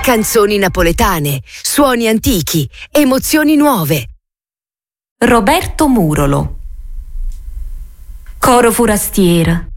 Canzoni napoletane, suoni antichi, emozioni nuove. Roberto Murolo. Coro forastiera,